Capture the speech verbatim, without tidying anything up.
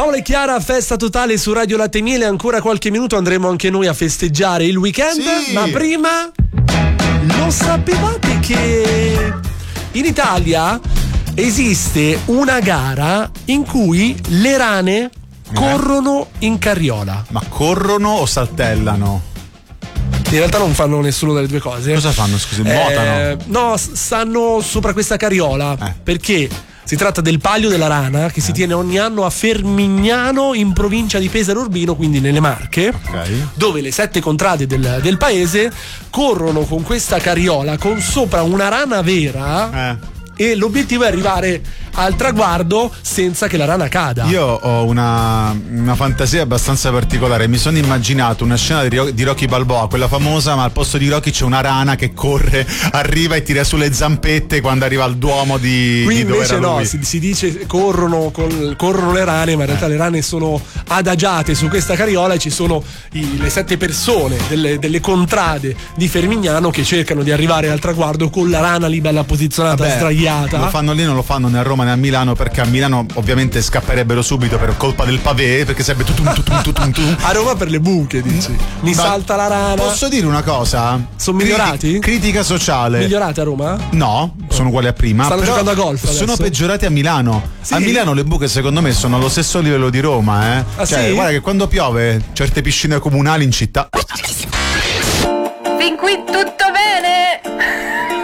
Paola e Chiara, festa totale su Radio Latte Miele. Ancora qualche minuto andremo anche noi a festeggiare il weekend. Sì. Ma prima, lo sapevate che in Italia esiste una gara in cui le rane corrono in carriola? Ma corrono o saltellano? In realtà non fanno nessuno delle due cose. Cosa fanno, scusi? Nuotano? Eh, no, stanno sopra questa carriola eh. perché si tratta del Palio della Rana che eh. si tiene ogni anno a Fermignano in provincia di Pesaro Urbino, quindi nelle Marche, okay. dove le sette contrade del, del paese corrono con questa carriola con sopra una rana vera eh. e l'obiettivo è arrivare al traguardo senza che la rana cada. Io ho una, una fantasia abbastanza particolare. Mi sono immaginato una scena di, di Rocky Balboa, quella famosa, ma al posto di Rocky c'è una rana che corre, arriva e tira sulle zampette quando arriva al Duomo di, qui di dove invece era no, lui. si, si dice corrono, con, corrono le rane, ma in realtà eh. le rane sono adagiate su questa carriola e ci sono i, le sette persone delle, delle contrade di Fermignano che cercano di arrivare al traguardo con la rana lì bella posizionata. Vabbè, sdraiata. Lo fanno lì, non lo fanno né a Roma né a Milano, perché a Milano ovviamente scapperebbero subito per colpa del pavé, perché sarebbe tutum tutum tutum tutum. A Roma per le buche, dici. Mi ma salta la rana. Posso dire una cosa? Sono migliorati? Criti- critica sociale. Migliorati a Roma? No, sono uguali a prima. Stanno però giocando a golf adesso. Sono peggiorati a Milano. Sì. A Milano le buche secondo me sono allo stesso livello di Roma, eh. Ah, cioè, sì? guarda che quando piove certe piscine comunali in città. Fin qui tutto